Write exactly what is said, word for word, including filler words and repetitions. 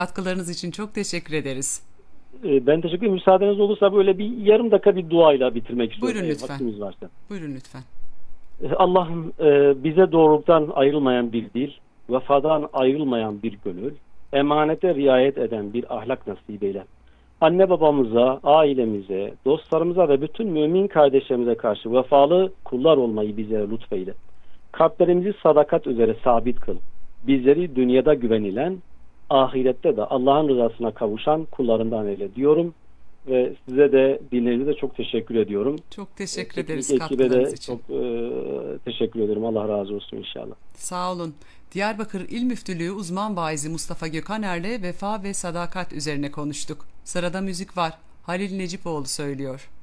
Katkılarınız için çok teşekkür ederiz. E, ben teşekkür ederim. Müsaadeniz olursa böyle bir yarım dakika bir duayla bitirmek istiyorum Buyurun eğer lütfen. vaktimiz varsa. Buyurun lütfen. E, Allah'ım, e, bize doğruluktan ayrılmayan bir dil, vefadan ayrılmayan bir gönül, emanete riayet eden bir ahlak nasip eyle. Anne babamıza, ailemize, dostlarımıza ve bütün mümin kardeşlerimize karşı vefalı kullar olmayı bize lütfeyle. Kalplerimizi sadakat üzere sabit kıl. Bizleri dünyada güvenilen, ahirette de Allah'ın rızasına kavuşan kullarından eyle diyorum. Ve size de, dinleyicilerinize de çok teşekkür ediyorum. Çok teşekkür Teknik ederiz ekibe katkılarınız de için. çok e, teşekkür ederim. Allah razı olsun inşallah. Sağ olun. Diyarbakır İl Müftülüğü uzman vaizi Mustafa Gökhaner'le vefa ve sadakat üzerine konuştuk. Sırada müzik var. Halil Necipoğlu söylüyor.